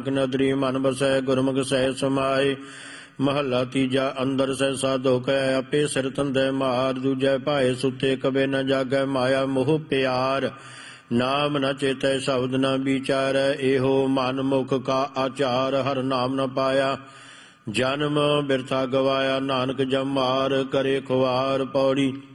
ਨਦਰੀ ਮਨ ਬਸੈ ਗੁਰਮੁਖ ਸਹਿ ਸਮਾਏ। ਮਹੱਲਾ ਤੀਜਾ। ਅੰਦਰ ਸਹਿ ਸਾਧੋ ਕੈ ਆਪੇ ਸਿਰ ਤੰਦੈ ਮਾਰ। ਦੂਜੈ ਭਾਏ ਸੁਤੇ ਕਬੇ ਨ ਜਾਗੈ ਮਾਇਆ ਮੋਹ ਪਿਆਰ। ਨਾਮ ਨ ਚੇਤੈ ਸ਼ਬਦ ਨ ਵਿਚਾਰੈ ਇਹੋ ਮਨ ਮੁਖ ਕਾ ਆਚਾਰ। ਹਰ ਨਾਮ ਨ ਪਾਇਆ ਜਨਮ ਬਿਰਥਾ ਗਵਾਇਆ ਨਾਨਕ ਜਮ ਮਾਰ। ਕਰੇ ਖੁਆਰ ਪੌੜੀ।